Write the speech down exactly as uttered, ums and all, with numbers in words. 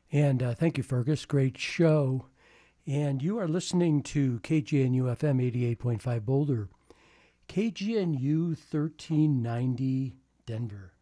And uh, thank you, Fergus. Great show. And you are listening to K G N U F M eighty-eight point five Boulder, K G N U thirteen ninety Denver.